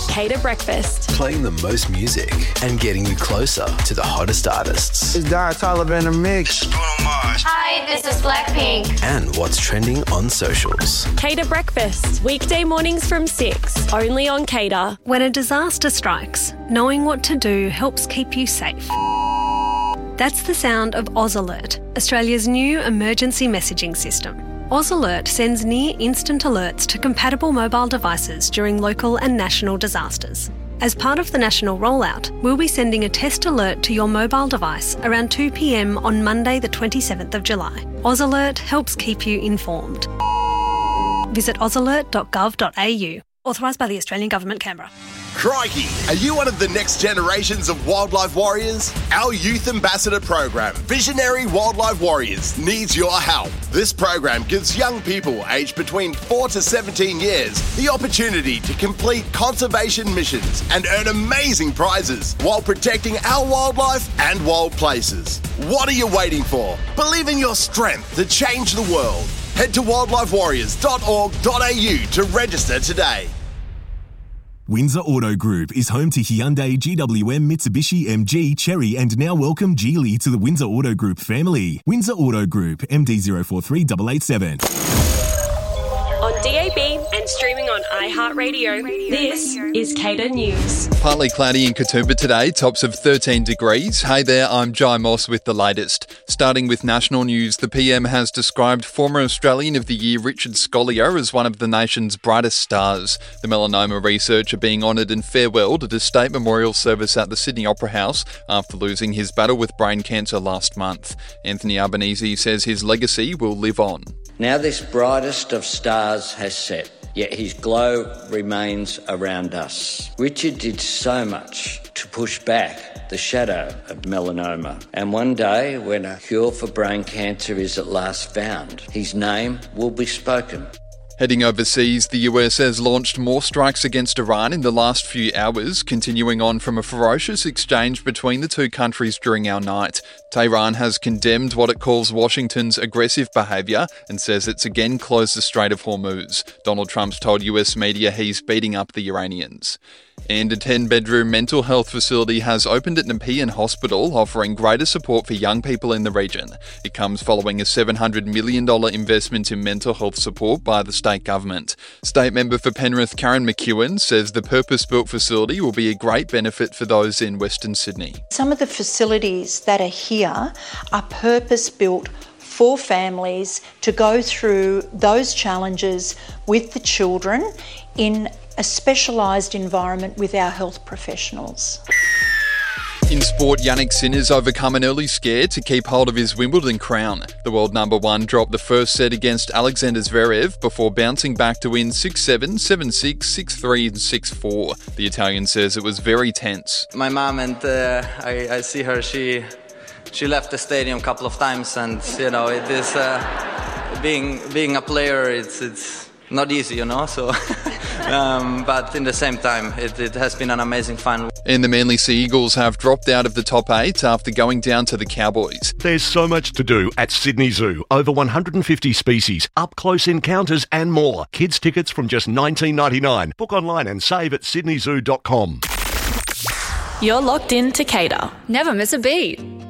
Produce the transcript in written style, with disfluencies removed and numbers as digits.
Cater Breakfast. Playing the most music and getting you closer to the hottest artists. It's Dara Tyler in the mix. Hi, this is Blackpink. And what's trending on socials. Cater Breakfast. Weekday mornings from 6. Only on Cater. When a disaster strikes, knowing what to do helps keep you safe. That's the sound of Oz Alert, Australia's new emergency messaging system. Oz Alert sends near-instant alerts to compatible mobile devices during local and national disasters. As part of the national rollout, we'll be sending a test alert to your mobile device around 2 p.m. on Monday the 27th of July. Oz Alert helps keep you informed. Visit ozalert.gov.au. Authorised by the Australian Government, Canberra. Crikey! Are you one of the next generations of wildlife warriors? Our Youth Ambassador program, Visionary Wildlife Warriors, needs your help. This program gives young people aged between 4 to 17 years the opportunity to complete conservation missions and earn amazing prizes while protecting our wildlife and wild places. What are you waiting for? Believe in your strength to change the world. Head to wildlifewarriors.org.au to register today. Windsor Auto Group is home to Hyundai, GWM, Mitsubishi, MG, Chery and now welcome Geely to the Windsor Auto Group family. Windsor Auto Group, MD043887. On DAB and streaming on iHeartRadio, this is Cater News. Partly cloudy in Katoomba today, tops of 13 degrees. Hey there, I'm Jai Moss with the latest. Starting with national news, the PM has described former Australian of the Year Richard Scolyer as one of the nation's brightest stars. The melanoma researcher being honoured and farewelled at a state memorial service at the Sydney Opera House after losing his battle with brain cancer last month. Anthony Albanese says his legacy will live on. Now this brightest of stars has set, yet his glow remains around us. Richard did so much to push back the shadow of melanoma. And one day, when a cure for brain cancer is at last found, his name will be spoken. Heading overseas, the US has launched more strikes against Iran in the last few hours, continuing on from a ferocious exchange between the two countries during our night. Tehran has condemned what it calls Washington's aggressive behaviour and says it's again closed the Strait of Hormuz. Donald Trump's told US media he's beating up the Iranians. And a 10-bedroom mental health facility has opened at Nepean Hospital, offering greater support for young people in the region. It comes following a $700 million investment in mental health support by the state government. State member for Penrith, Karen McEwen, says the purpose-built facility will be a great benefit for those in Western Sydney. Some of the facilities that are here are purpose-built for families to go through those challenges with the children in a specialised environment with our health professionals. In sport, Yannick Sinner's overcome an early scare to keep hold of his Wimbledon crown. The world number one dropped the first set against Alexander Zverev before bouncing back to win 6-7, 7-6, 6-3 and 6-4. The Italian says it was very tense. My mum and I see her, she left the stadium a couple of times, and you know, it is being a player, it's not easy, you know, so but in the same time it has been an amazing fun. And the Manly Sea Eagles have dropped out of the top 8 after going down to the Cowboys. There's so much to do at Sydney Zoo. Over 150 species, up-close encounters and more. Kids tickets from just $19.99. Book online and save at sydneyzoo.com. You're locked in to Cater. Never miss a beat.